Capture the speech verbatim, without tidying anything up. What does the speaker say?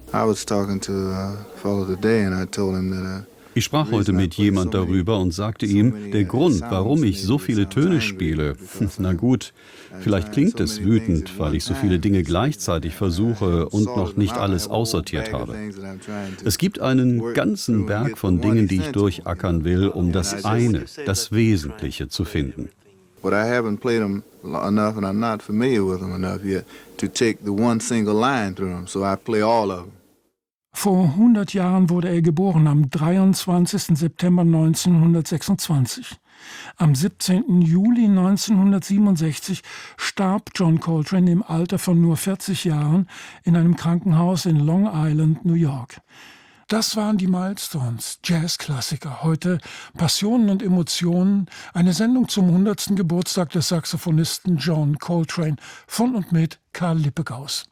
I was talking to a fellow today and I told him that uh, Ich sprach heute mit jemand darüber und sagte ihm, der Grund, warum ich so viele Töne spiele, na gut, vielleicht klingt es wütend, weil ich so viele Dinge gleichzeitig versuche und noch nicht alles aussortiert habe. Es gibt einen ganzen Berg von Dingen, die ich durchackern will, um das eine, das Wesentliche zu finden. But I haven't played them enough and I'm not familiar with them enough yet to take the one single line through them, so I play all of them. Vor hundert Jahren wurde er geboren, am dreiundzwanzigsten September neunzehnhundertsechsundzwanzig. Am siebzehnten Juli neunzehnhundertsiebenundsechzig starb John Coltrane im Alter von nur vierzig Jahren in einem Krankenhaus in Long Island, New York. Das waren die Milestones, Jazzklassiker. Heute Passionen und Emotionen, eine Sendung zum hundertsten Geburtstag des Saxophonisten John Coltrane von und mit Karl Lippegaus.